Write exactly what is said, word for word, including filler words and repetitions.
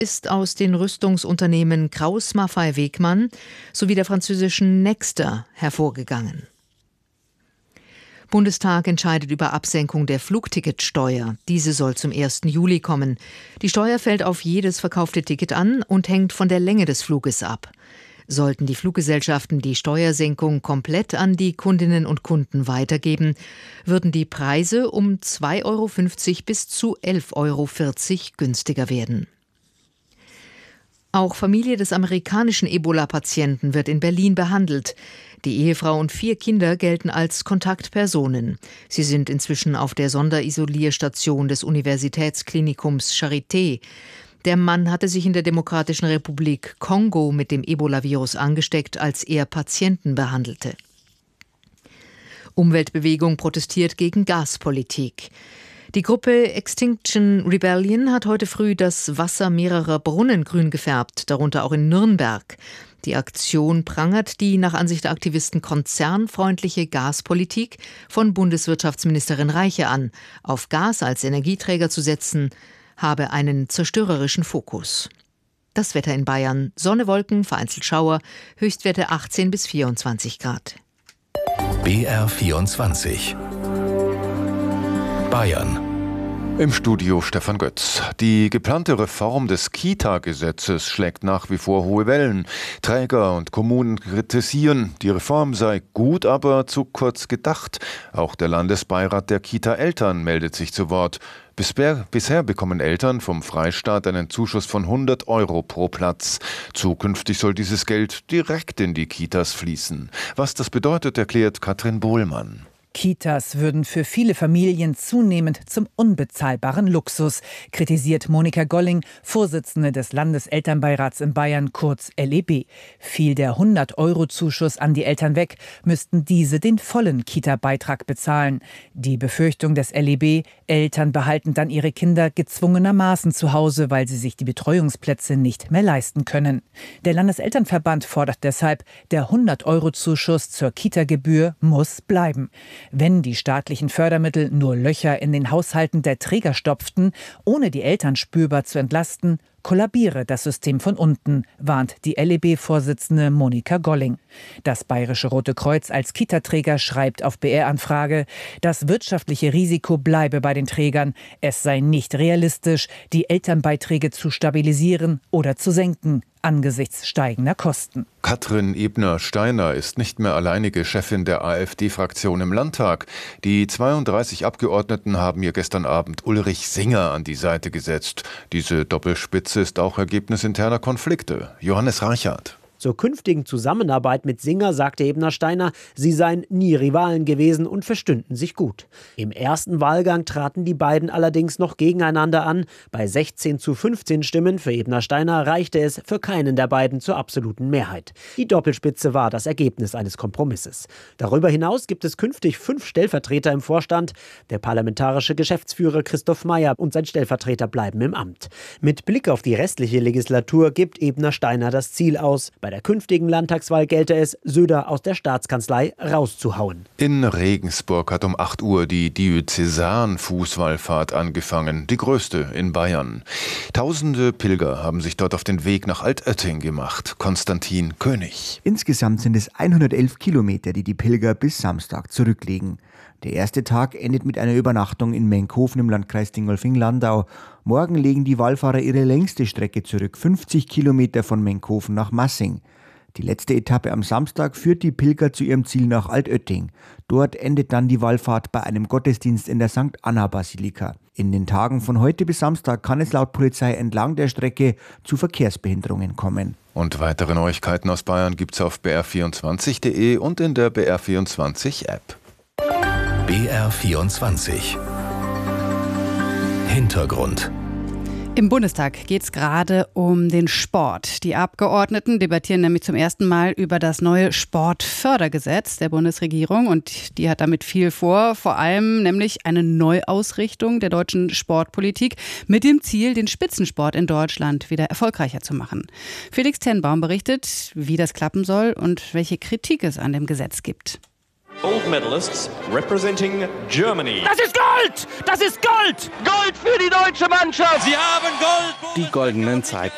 ist aus den Rüstungsunternehmen Krauss-Maffei-Wegmann sowie der französischen Nexter hervorgegangen. Bundestag entscheidet über Absenkung der Flugticketsteuer. Diese soll zum ersten Juli kommen. Die Steuer fällt auf jedes verkaufte Ticket an und hängt von der Länge des Fluges ab. Sollten die Fluggesellschaften die Steuersenkung komplett an die Kundinnen und Kunden weitergeben, würden die Preise um zwei Euro fünfzig bis zu elf Euro vierzig günstiger werden. Auch Familie des amerikanischen Ebola-Patienten wird in Berlin behandelt. Die Ehefrau und vier Kinder gelten als Kontaktpersonen. Sie sind inzwischen auf der Sonderisolierstation des Universitätsklinikums Charité. Der Mann hatte sich in der Demokratischen Republik Kongo mit dem Ebola-Virus angesteckt, als er Patienten behandelte. Umweltbewegung protestiert gegen Gaspolitik. Die Gruppe Extinction Rebellion hat heute früh das Wasser mehrerer Brunnen grün gefärbt, darunter auch in Nürnberg. Die Aktion prangert die nach Ansicht der Aktivisten konzernfreundliche Gaspolitik von Bundeswirtschaftsministerin Reiche an. Auf Gas als Energieträger zu setzen, habe einen zerstörerischen Fokus. Das Wetter in Bayern: Sonne, Wolken, vereinzelt Schauer, Höchstwerte achtzehn bis vierundzwanzig Grad. B R vierundzwanzig Bayern. Im Studio Stefan Götz. Die geplante Reform des Kita-Gesetzes schlägt nach wie vor hohe Wellen. Träger und Kommunen kritisieren, die Reform sei gut, aber zu kurz gedacht. Auch der Landesbeirat der Kita-Eltern meldet sich zu Wort. Bisher, bisher bekommen Eltern vom Freistaat einen Zuschuss von hundert Euro pro Platz. Zukünftig soll dieses Geld direkt in die Kitas fließen. Was das bedeutet, erklärt Katrin Bohlmann. Kitas würden für viele Familien zunehmend zum unbezahlbaren Luxus, kritisiert Monika Golling, Vorsitzende des Landeselternbeirats in Bayern, kurz L E B. Fiel der hundert Euro Zuschuss an die Eltern weg, müssten diese den vollen Kita-Beitrag bezahlen. Die Befürchtung des L E B, Eltern behalten dann ihre Kinder gezwungenermaßen zu Hause, weil sie sich die Betreuungsplätze nicht mehr leisten können. Der Landeselternverband fordert deshalb, der hundert Euro Zuschuss zur Kita-Gebühr muss bleiben. Wenn die staatlichen Fördermittel nur Löcher in den Haushalten der Träger stopften, ohne die Eltern spürbar zu entlasten, kollabiere das System von unten, warnt die L E B-Vorsitzende Monika Golling. Das Bayerische Rote Kreuz als Kitaträger schreibt auf B R-Anfrage, das wirtschaftliche Risiko bleibe bei den Trägern. Es sei nicht realistisch, die Elternbeiträge zu stabilisieren oder zu senken angesichts steigender Kosten. Katrin Ebner-Steiner ist nicht mehr alleinige Chefin der AfD-Fraktion im Landtag. Die zweiunddreißig Abgeordneten haben ihr gestern Abend Ulrich Singer an die Seite gesetzt. Diese Doppelspitze ist auch Ergebnis interner Konflikte. Johannes Reichert. Zur künftigen Zusammenarbeit mit Singer sagte Ebner-Steiner, sie seien nie Rivalen gewesen und verstünden sich gut. Im ersten Wahlgang traten die beiden allerdings noch gegeneinander an. Bei sechzehn zu fünfzehn Stimmen für Ebner-Steiner reichte es für keinen der beiden zur absoluten Mehrheit. Die Doppelspitze war das Ergebnis eines Kompromisses. Darüber hinaus gibt es künftig fünf Stellvertreter im Vorstand. Der parlamentarische Geschäftsführer Christoph Mayer und sein Stellvertreter bleiben im Amt. Mit Blick auf die restliche Legislatur gibt Ebner-Steiner das Ziel aus. Bei der künftigen Landtagswahl gelte es, Söder aus der Staatskanzlei rauszuhauen. In Regensburg hat um acht Uhr die Diözesan-Fußwallfahrt angefangen, die größte in Bayern. Tausende Pilger haben sich dort auf den Weg nach Altötting gemacht. Konstantin König. Insgesamt sind es hundertelf Kilometer, die die Pilger bis Samstag zurücklegen. Der erste Tag endet mit einer Übernachtung in Menkhofen im Landkreis Dingolfing-Landau. Morgen legen die Wallfahrer ihre längste Strecke zurück, fünfzig Kilometer von Menkhofen nach Massing. Die letzte Etappe am Samstag führt die Pilger zu ihrem Ziel nach Altötting. Dort endet dann die Wallfahrt bei einem Gottesdienst in der Sankt Anna-Basilika. In den Tagen von heute bis Samstag kann es laut Polizei entlang der Strecke zu Verkehrsbehinderungen kommen. Und weitere Neuigkeiten aus Bayern gibt's auf b r vierundzwanzig punkt d e und in der B R vierundzwanzig App. B R vierundzwanzig Hintergrund. Im Bundestag geht es gerade um den Sport. Die Abgeordneten debattieren nämlich zum ersten Mal über das neue Sportfördergesetz der Bundesregierung und die hat damit viel vor, vor allem nämlich eine Neuausrichtung der deutschen Sportpolitik mit dem Ziel, den Spitzensport in Deutschland wieder erfolgreicher zu machen. Felix Tenbaum berichtet, wie das klappen soll und welche Kritik es an dem Gesetz gibt. Gold medalists representing Germany. Das ist Gold! Das ist Gold! Gold für die deutsche Mannschaft! Sie haben Gold! Die goldenen Zeiten